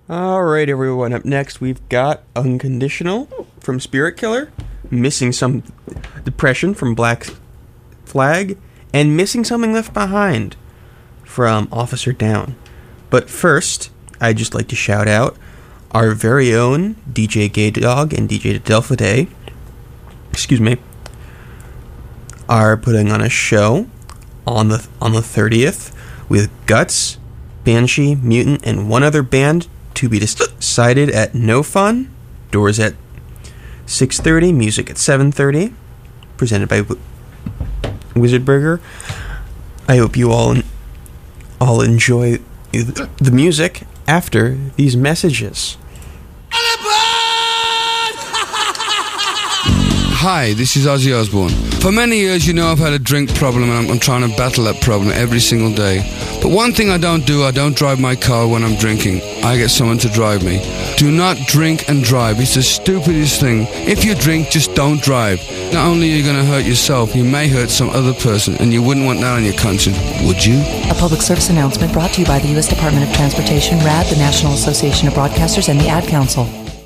All right, everyone. Up next, we've got Unconditional from Spirit Killer, Missing Some Depression from Black Flag, and Missing Something Left Behind from Officer Down. But first, I'd just like to shout out our very own DJ Gaydog and DJ Delphidae, are putting on a show on the 30th with Guts, Banshee, Mutant, and one other band to be decided at No Fun. Doors at 6:30, music at 7:30, presented by Wizard Burger. I hope you all enjoy the music after these messages. Hi, this is Ozzy Osbourne. For many years, you know I've had a drink problem and I'm trying to battle that problem every single day. But one thing I don't drive my car when I'm drinking. I get someone to drive me. Do not drink and drive. It's the stupidest thing. If you drink, just don't drive. Not only are you going to hurt yourself, you may hurt some other person, and you wouldn't want that on your conscience, would you? A public service announcement brought to you by the U.S. Department of Transportation, RAD, the National Association of Broadcasters, and the Ad Council.